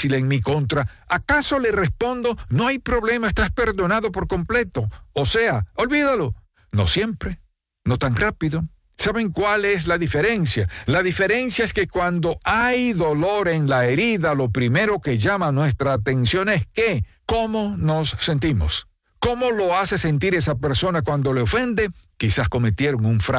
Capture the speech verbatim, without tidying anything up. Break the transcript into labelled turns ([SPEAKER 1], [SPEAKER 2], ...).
[SPEAKER 1] difícil en mi contra, ¿acaso le respondo, no hay problema, estás perdonado por completo? O sea, olvídalo. No siempre, no tan rápido. ¿Saben cuál es la diferencia? La diferencia es que cuando hay dolor en la herida, lo primero que llama nuestra atención es ¿qué? ¿Cómo nos sentimos? ¿Cómo lo hace sentir esa persona cuando le ofende? Quizás cometieron un fraude.